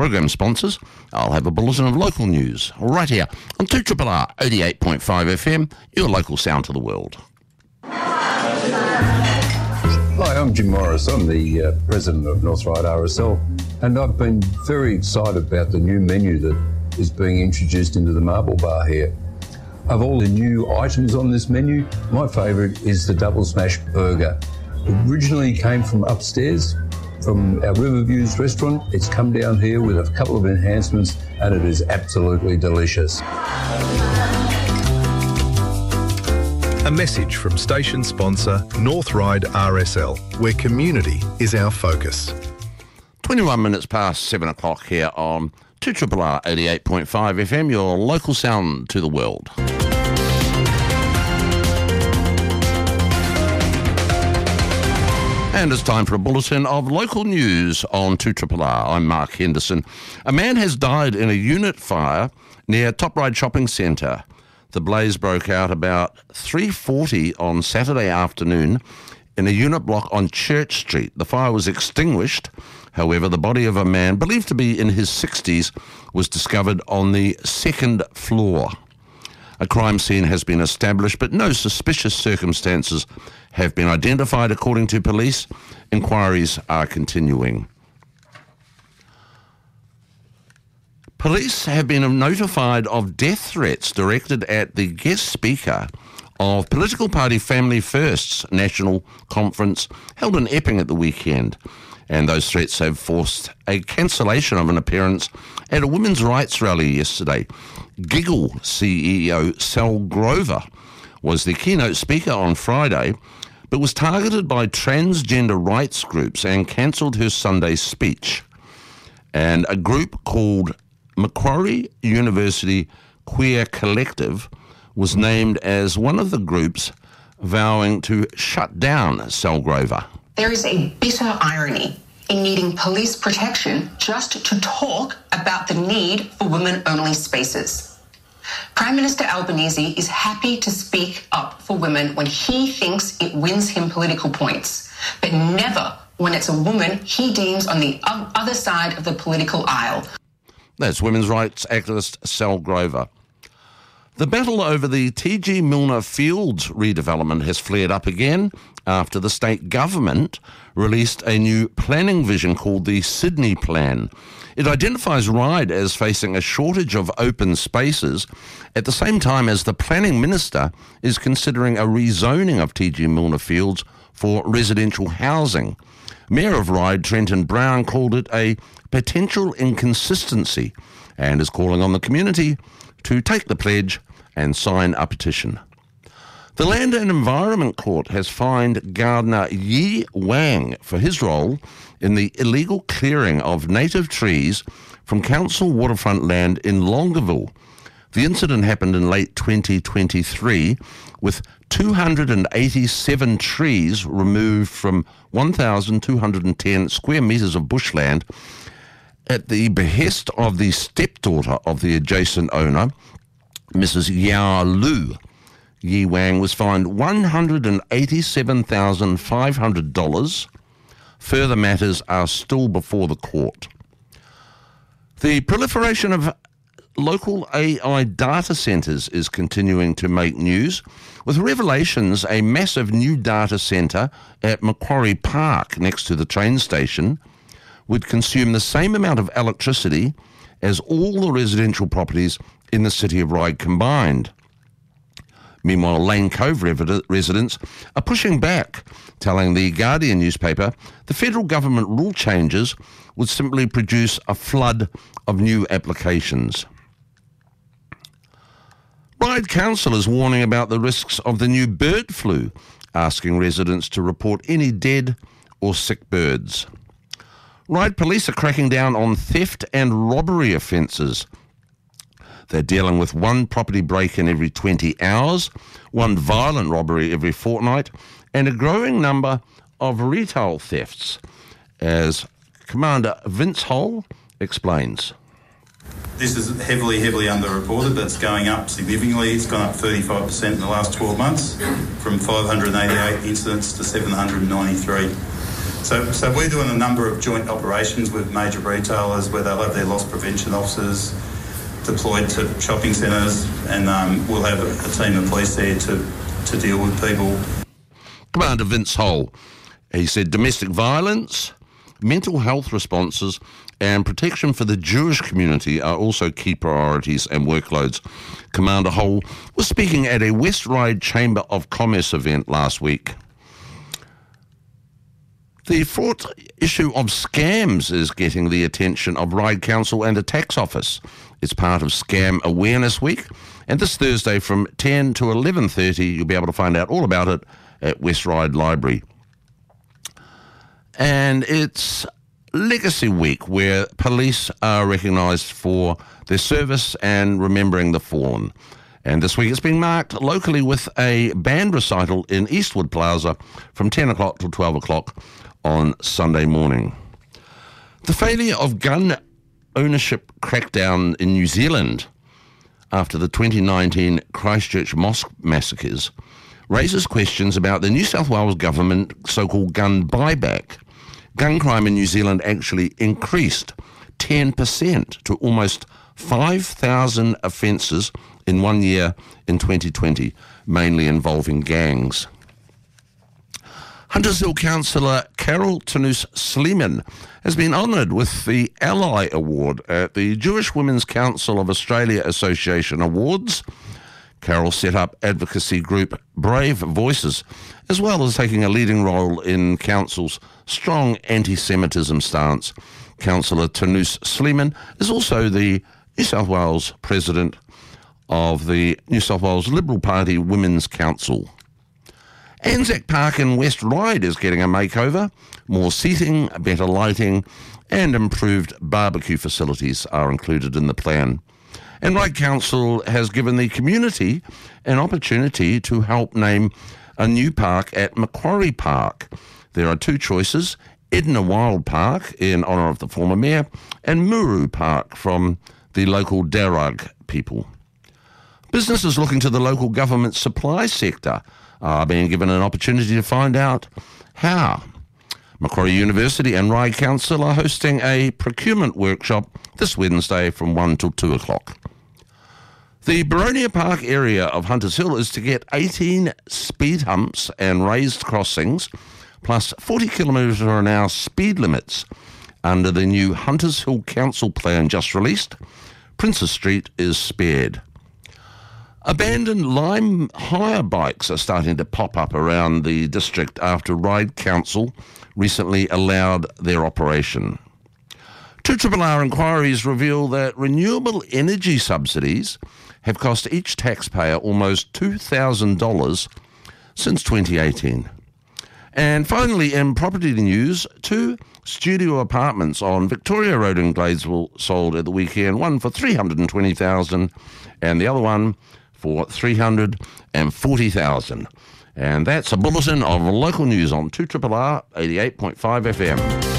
Program sponsors, I'll have a bulletin of local news right here on 2RRR 88.5 FM, your local sound to the world. Hi, I'm Jim Morris. I'm the president of North Ryde RSL, and I've been very excited about the new menu that is being introduced into the Marble Bar here. Of all the new items on this menu, my favourite is the Double Smash Burger. It originally came from upstairs, from our Riverviews restaurant. It's come down here with a couple of enhancements, and it is absolutely delicious. A message from station sponsor North Ryde RSL, where community is our focus. 21 minutes past 7 o'clock here on 2RRR 88.5 FM, your local sound to the world. And it's time for a bulletin of local news on 2RRR. I'm Mark Henderson. A man has died in a unit fire near Top Ryde Shopping Centre. The blaze broke out about 3:40 on Saturday afternoon in a unit block on Church Street. The fire was extinguished. However, the body of a man believed to be in his 60s was discovered on the second floor. A crime scene has been established, but no suspicious circumstances have been identified, according to police. Inquiries are continuing. Police have been notified of death threats directed at the guest speaker of political party Family First's national conference held in Epping at the weekend. And those threats have forced a cancellation of an appearance at a women's rights rally yesterday. Giggle CEO Sal Grover was the keynote speaker on Friday, but was targeted by transgender rights groups and cancelled her Sunday speech. And a group called Macquarie University Queer Collective was named as one of the groups vowing to shut down Sal Grover. There is a bitter irony in needing police protection just to talk about the need for women-only spaces. Prime Minister Albanese is happy to speak up for women when he thinks it wins him political points, but never when it's a woman he deems on the other side of the political aisle. That's women's rights activist Sal Grover. The battle over the T.G. Milner Fields redevelopment has flared up again after the state government released a new planning vision called the Sydney Plan. It identifies Ryde as facing a shortage of open spaces at the same time as the planning minister is considering a rezoning of T.G. Milner Fields for residential housing. Mayor of Ryde, Trenton Brown, called it a potential inconsistency and is calling on the community to take the pledge and sign a petition. The Land and Environment Court has fined gardener Yi Wang for his role in the illegal clearing of native trees from council waterfront land in Longueville. The incident happened in late 2023 with 287 trees removed from 1,210 square metres of bushland at the behest of the stepdaughter of the adjacent owner, Mrs. Yao Lu. Yi Wang was fined $187,500. Further matters are still before the court. The proliferation of local AI data centres is continuing to make news, with revelations a massive new data centre at Macquarie Park next to the train station would consume the same amount of electricity as all the residential properties in the city of Ryde combined. Meanwhile, Lane Cove residents are pushing back, telling the Guardian newspaper the federal government rule changes would simply produce a flood of new applications. Ryde Council is warning about the risks of the new bird flu, asking residents to report any dead or sick birds. Ryde police are cracking down on theft and robbery offences. They're dealing with one property break-in every 20 hours, one violent robbery every fortnight, and a growing number of retail thefts, as Commander Vince Hole explains. This is heavily underreported, but it's going up significantly. It's gone up 35% in the last 12 months, from 588 incidents to 793. So we're doing a number of joint operations with major retailers where they'll have their loss prevention officers deployed to shopping centres, and we'll have a team of police there to deal with people. Commander Vince Hole, he said domestic violence, mental health responses and protection for the Jewish community are also key priorities and workloads. Commander Hole was speaking at a West Ryde Chamber of Commerce event last week. The fraught issue of scams is getting the attention of Ryde Council and the Tax Office. It's part of Scam Awareness Week, and this Thursday from 10 to 11:30 you'll be able to find out all about it at West Ryde Library. And it's Legacy Week, where police are recognised for their service and remembering the fallen. And this week it's being marked locally with a band recital in Eastwood Plaza from 10 o'clock till 12 o'clock on Sunday morning. The failure of gun ownership crackdown in New Zealand after the 2019 Christchurch mosque massacres raises questions about the New South Wales government so-called gun buyback. Gun crime in New Zealand actually increased 10% to almost 5,000 offences in 1 year in 2020, mainly involving gangs. Hunters Hill councillor Carol Turnous-Sleeman has been honoured with the Ally Award at the Jewish Women's Council of Australia Association Awards. Carol set up advocacy group Brave Voices, as well as taking a leading role in Council's strong anti-Semitism stance. Councillor Turnous-Sleeman is also the New South Wales President of the New South Wales Liberal Party Women's Council. Anzac Park in West Ryde is getting a makeover. More seating, better lighting and improved barbecue facilities are included in the plan. And Ryde Council has given the community an opportunity to help name a new park at Macquarie Park. There are two choices: Edna Wild Park in honour of the former mayor and Muru Park from the local Darug people. Businesses looking to the local government supply sector are being given an opportunity to find out how. Macquarie University and Ryde Council are hosting a procurement workshop this Wednesday from 1 till 2 o'clock. The Boronia Park area of Hunters Hill is to get 18 speed humps and raised crossings, plus 40 km/h speed limits under the new Hunters Hill Council plan just released. Princes Street is spared. Abandoned lime hire bikes are starting to pop up around the district after Ryde Council recently allowed their operation. 2RRR inquiries reveal that renewable energy subsidies have cost each taxpayer almost $2,000 since 2018. And finally, in property news, 2 studio apartments on Victoria Road in Gladesville sold at the weekend, one for $320,000 and the other one for $340,000. And that's a bulletin of local news on 2RRR 88.5 FM.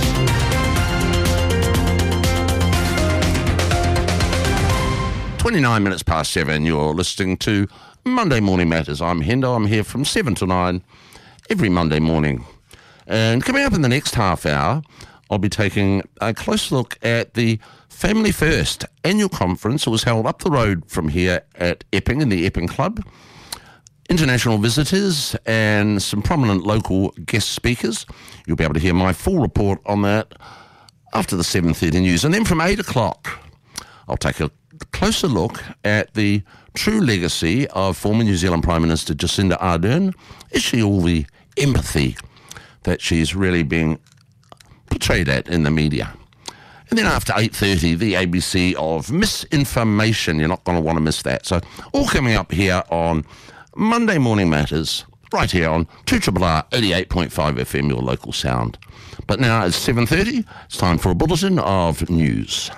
29 minutes past 7, you're listening to Monday Morning Matters. I'm Hendo. I'm here from 7 to 9 every Monday morning. And coming up in the next half hour, I'll be taking a close look at the Family First annual conference. It was held up the road from here at Epping in the Epping Club. International visitors and some prominent local guest speakers. You'll be able to hear my full report on that after the 7:30 news. And then from 8 o'clock, I'll take a closer look at the true legacy of former New Zealand Prime Minister Jacinda Ardern. Is she all the empathy that she's really being portrayed at in the media? And then after 8:30, the ABC of misinformation. You're not going to want to miss that. So all coming up here on Monday Morning Matters, right here on 2RRR 88.5 FM, your local sound. But now it's 7:30. It's time for a bulletin of news.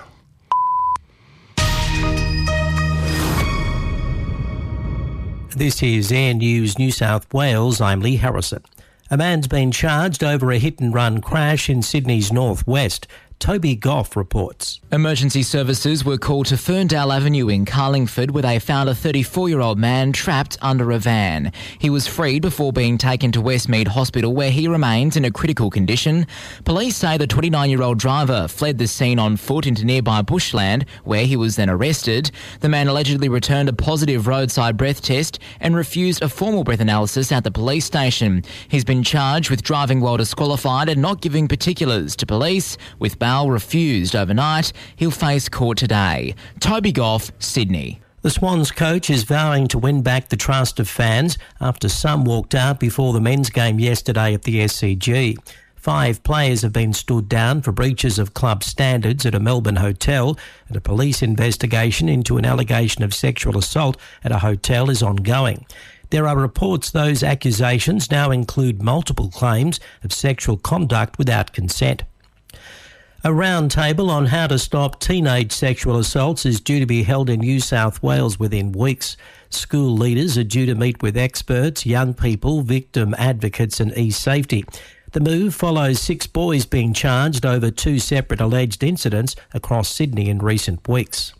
This is Air News New South Wales. I'm Lee Harrison. A man's been charged over a hit-and-run crash in Sydney's northwest. Toby Goff reports. Emergency services were called to Ferndale Avenue in Carlingford, where they found a 34-year-old man trapped under a van. He was freed before being taken to Westmead Hospital, where he remains in a critical condition. Police say the 29-year-old driver fled the scene on foot into nearby bushland, where he was then arrested. The man allegedly returned a positive roadside breath test and refused a formal breath analysis at the police station. He's been charged with driving while disqualified and not giving particulars to police, with bail refused overnight. He'll face court today. Toby Goff, Sydney. The Swans coach is vowing to win back the trust of fans after some walked out before the men's game yesterday at the SCG. 5 players have been stood down for breaches of club standards at a Melbourne hotel, and a police investigation into an allegation of sexual assault at a hotel is ongoing. There are reports those accusations now include multiple claims of sexual conduct without consent. A round table on how to stop teenage sexual assaults is due to be held in New South Wales within weeks. School leaders are due to meet with experts, young people, victim advocates and e-safety. The move follows 6 boys being charged over 2 separate alleged incidents across Sydney in recent weeks.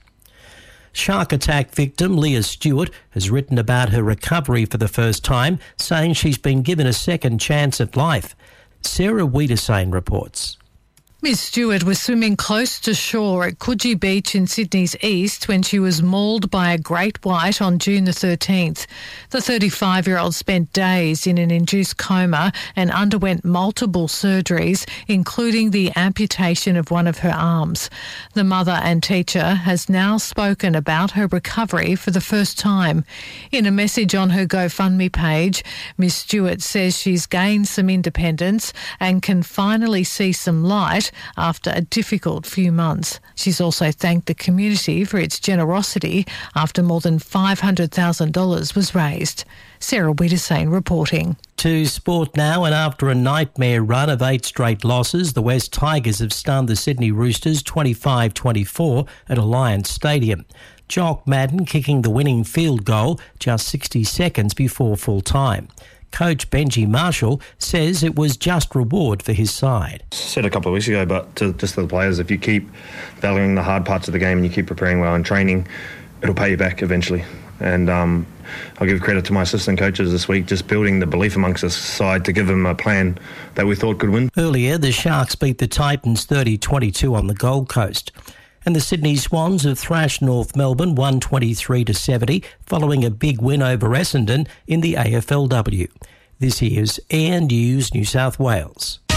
Shark attack victim Leah Stewart has written about her recovery for the first time, saying she's been given a second chance at life. Sarah Wiedersane reports. Miss Stewart was swimming close to shore at Coogee Beach in Sydney's east when she was mauled by a great white on June the 13th. The 35-year-old spent days in an induced coma and underwent multiple surgeries, including the amputation of one of her arms. The mother and teacher has now spoken about her recovery for the first time. In a message on her GoFundMe page, Miss Stewart says she's gained some independence and can finally see some light after a difficult few months. She's also thanked the community for its generosity after more than $500,000 was raised. Sarah Wiedersane reporting. To sport now, and after a nightmare run of 8 straight losses, the West Tigers have stunned the Sydney Roosters 25-24 at Alliance Stadium. Jock Madden kicking the winning field goal just 60 seconds before full time. Coach Benji Marshall says it was just reward for his side. Said a couple of weeks ago, but to the players, if you keep valuing the hard parts of the game and you keep preparing well in training, it'll pay you back eventually. And I'll give credit to my assistant coaches this week, just building the belief amongst the side to give them a plan that we thought could win. Earlier, the Sharks beat the Titans 30-22 on the Gold Coast. And the Sydney Swans have thrashed North Melbourne 123-70 following a big win over Essendon in the AFLW. This here's Air News New South Wales.